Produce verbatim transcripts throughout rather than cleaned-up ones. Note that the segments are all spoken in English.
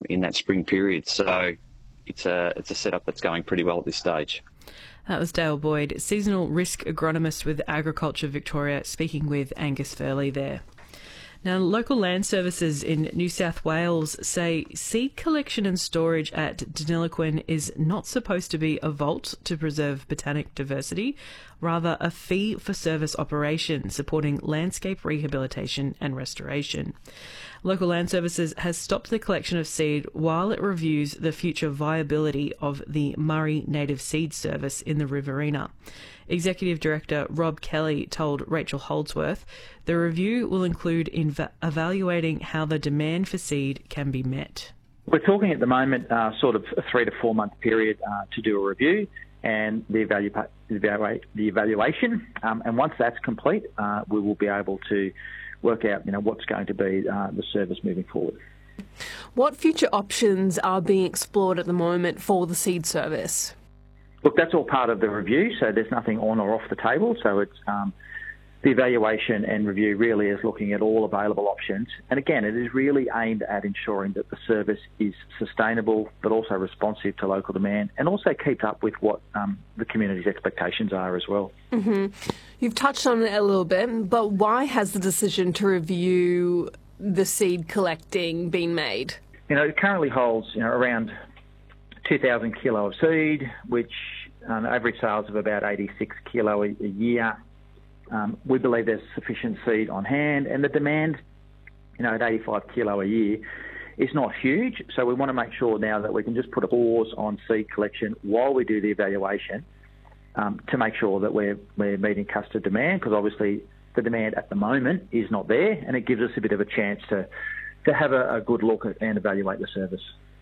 in that spring period. So it's a, it's a setup that's going pretty well at this stage. That was Dale Boyd, seasonal risk agronomist with Agriculture Victoria, speaking with Angus Furley there. Now, local land services in New South Wales say seed collection and storage at Deniliquin is not supposed to be a vault to preserve botanic diversity, rather a fee-for-service operation supporting landscape rehabilitation and restoration. Local Land Services has stopped the collection of seed while it reviews the future viability of the Murray Native Seed Service in the Riverina. Executive Director Rob Kelly told Rachel Holdsworth the review will include inv- evaluating how the demand for seed can be met. We're talking at the moment uh, sort of a three to four month period uh, to do a review and the, evalu- evaluate, the evaluation. Um, and once that's complete, uh, we will be able to work out, you know, what's going to be uh, the service moving forward. What future options are being explored at the moment for the seed service? Look, that's all part of the review, so there's nothing on or off the table. So it's um, the evaluation and review really is looking at all available options. And again, it is really aimed at ensuring that the service is sustainable, but also responsive to local demand, and also keeps up with what um, the community's expectations are as well. Mm-hmm. You've touched on it a little bit, but why has the decision to review the seed collecting been made? You know, it currently holds, you know, around two thousand kilo of seed, which um, average sales of about eighty-six kilo a, a year. Um, we believe there's sufficient seed on hand, and the demand, you know, at eighty-five kilo a year is not huge. So we want to make sure now that we can just put a pause on seed collection while we do the evaluation um, to make sure that we're, we're meeting customer demand, because obviously the demand at the moment is not there, and it gives us a bit of a chance to, to have a, a good look at and evaluate the service.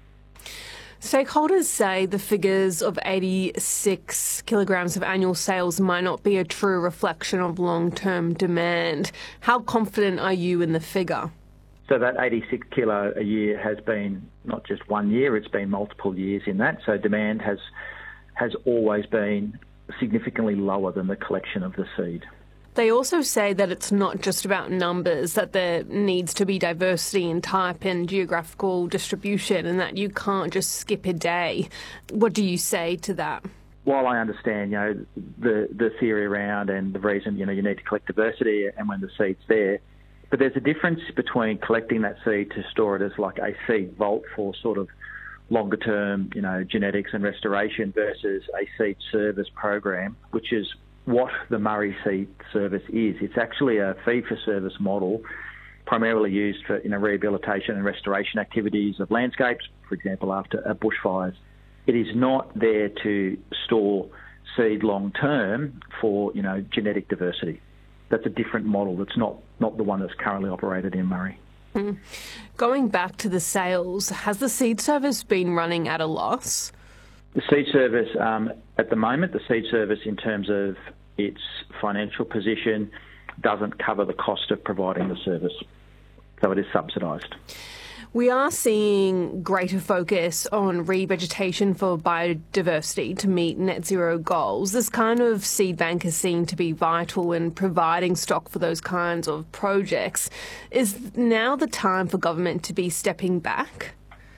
Stakeholders say the figures of eighty-six kilograms of annual sales might not be a true reflection of long-term demand. How confident are you in the figure? So that eighty-six kilo a year has been not just one year, it's been multiple years in that. So demand has has always been significantly lower than the collection of the seed. They also say that it's not just about numbers, that there needs to be diversity in type and geographical distribution, and that you can't just skip a day. What do you say to that? While I understand, you know, the, the theory around and the reason, you know, you need to collect diversity and when the seed's there, but there's a difference between collecting that seed to store it as like a seed vault for sort of longer term, you know, genetics and restoration versus a seed service program, which is what the Murray Seed Service is. It's actually a fee-for-service model, primarily used for, you know, rehabilitation and restoration activities of landscapes, for example, after uh, bushfires. It is not there to store seed long-term for, you know, genetic diversity. That's a different model. That's not, not the one that's currently operated in Murray. Mm. Going back to the sales, has the seed service been running at a loss? The seed service, um, at the moment, the seed service in terms of its financial position doesn't cover the cost of providing the service. So it is subsidised. We are seeing greater focus on revegetation for biodiversity to meet net zero goals. This kind of seed bank is seen to be vital in providing stock for those kinds of projects. Is now the time for government to be stepping back?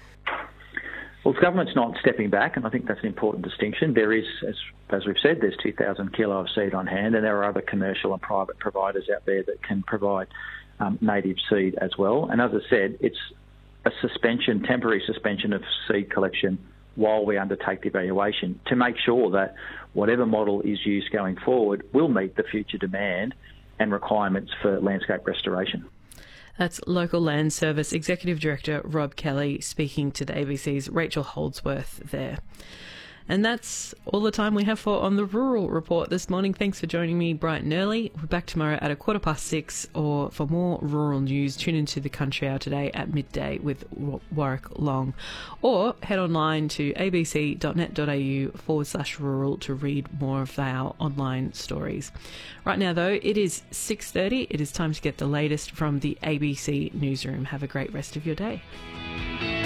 Well, the government's not stepping back, and I think that's an important distinction. There is, as, as we've said, there's two thousand kilo of seed on hand, and there are other commercial and private providers out there that can provide um, native seed as well. And as I said, it's a suspension, temporary suspension of seed collection while we undertake the evaluation to make sure that whatever model is used going forward will meet the future demand and requirements for landscape restoration. That's Local Land Service Executive Director Rob Kelly speaking to the A B C's Rachel Holdsworth there. And that's all the time we have for On the Rural Report this morning. Thanks for joining me bright and early. We're back tomorrow at a quarter past six, or for more rural news, tune into the Country Hour today at midday with Warwick Long. Or head online to abc.net.au forward slash rural to read more of our online stories. Right now, though, it is six thirty. It is time to get the latest from the A B C newsroom. Have a great rest of your day.